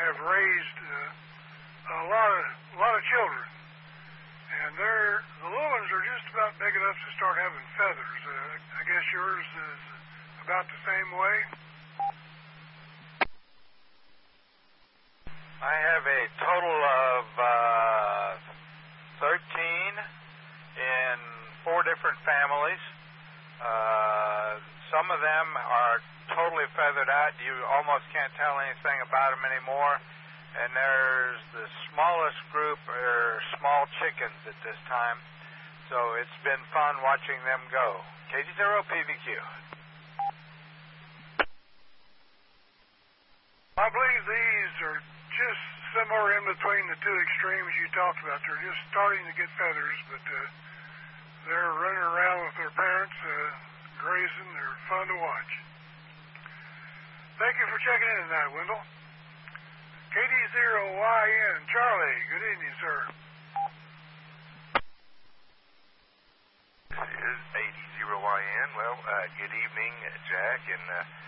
have raised a lot of children, and the little ones are just about big enough to start having feathers. I guess yours is about the same way. I have a total of 13 in 4 different families. Some of them are totally feathered out. You almost can't tell anything about them anymore. And there's the smallest group are small chickens at this time. So it's been fun watching them go. KD0 PVQ. I believe these are just somewhere in between the two extremes you talked about. They're just starting to get feathers, but they're running around with their parents, grazing. They're fun to watch. Thank you for checking in tonight, Wendell. KD0YN, Charlie, good evening, sir. This is 80YN. Well, good evening, Jack, and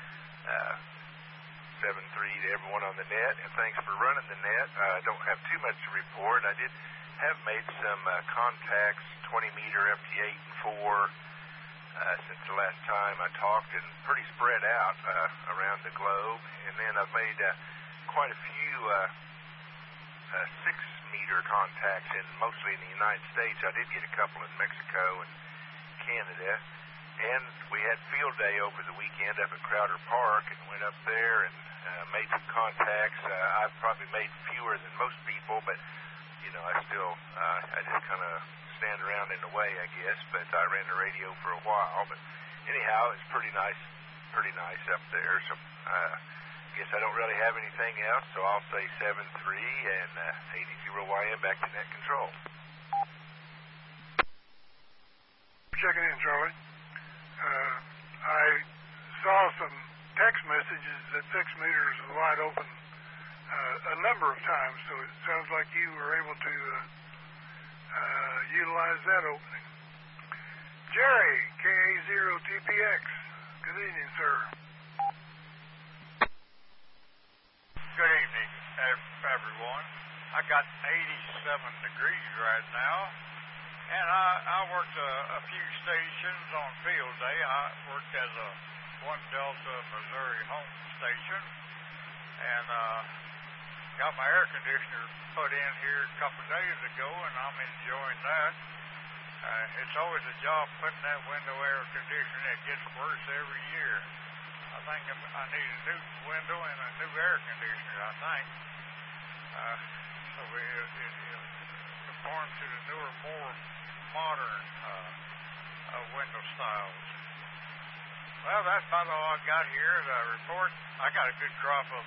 7-3 to everyone on the net, and thanks for running the net. I don't have too much to report. I did have made some contacts, 20-meter FT8 and 4, since the last time I talked, and pretty spread out around the globe. And then I've made quite a few 6-meter contacts, mostly in the United States. I did get a couple in Mexico and Canada. And we had field day over the weekend up at Crowder Park, and went up there and made some contacts. I've probably made fewer than most people, but I just kind of stand around in the way, I guess. But I ran the radio for a while. But anyhow, it's pretty nice up there. So I guess I don't really have anything else. So I'll say 7-3 and 80YN back to net control. Checking in, Charlie. I saw some text messages that 6 meters is wide open a number of times, so it sounds like you were able to utilize that opening. Jerry, KA0TPX, good evening, sir. Good evening, everyone. I got 87 degrees right now. And I worked a few stations on field day. I worked as a 1 Delta Missouri home station, and got my air conditioner put in here a couple of days ago, and I'm enjoying that. It's always a job putting that window air conditioner. It gets worse every year. I think I need a new window and a new air conditioner, I think. So it conforms to the newer, more modern window styles. Well, that's about all I got here to report. I got a good crop of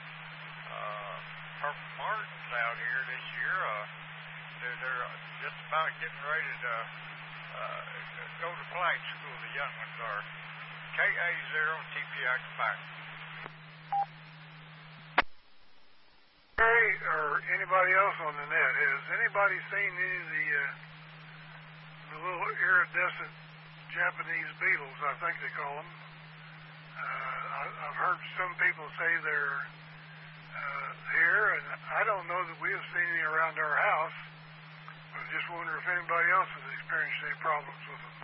purple martins out here this year. They're just about getting ready to go to flight school. The young ones are. KA0TPX back. Jerry, or anybody else on the net, has anybody seen any of the little iridescent Japanese beetles, I think they call them? I've heard some people say they're here, and I don't know that we have seen any around our house. I just wonder if anybody else has experienced any problems with them.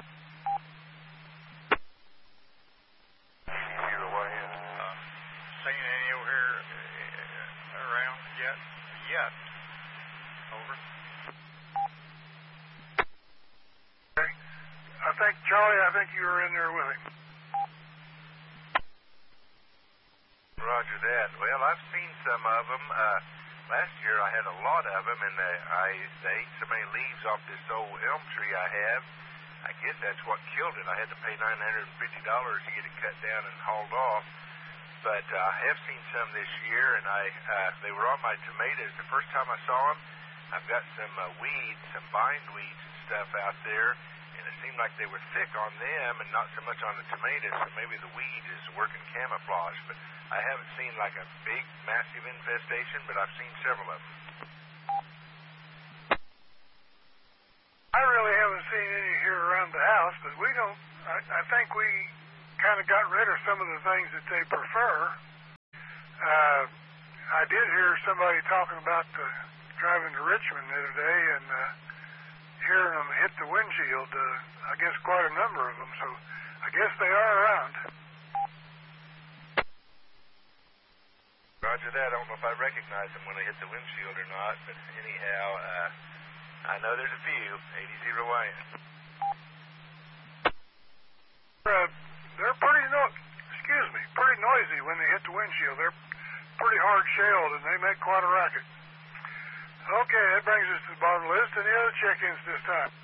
Seen any over here around yet? Over. Okay. Charlie, I think you were in there with him. Roger that. Well, I've seen some of them. Last year I had a lot of them, and they ate so many leaves off this old elm tree I have. I guess that's what killed it. I had to pay $950 to get it cut down and hauled off. But I have seen some this year, and they were on my tomatoes. The first time I saw them, I've got some weeds, some bindweeds and stuff out there, and it seemed like they were thick on them and not so much on the tomatoes, so maybe the weed is working camouflage. But I haven't seen like a big, massive infestation, but I've seen several of them. I really haven't seen any here around the house, but we don't, I think we kind of got rid of some of the things that they prefer. I did hear somebody talking about driving to Richmond the other day and hearing them hit the windshield. I guess quite a number of them, so I guess they are around. Roger that. I don't know if I recognize them when they hit the windshield or not, but anyhow, I know there's a few. 80-YN. They're pretty noisy when they hit the windshield. They're pretty hard shelled and they make quite a racket. Okay, that brings us to the bottom of the list. Any other check-ins this time?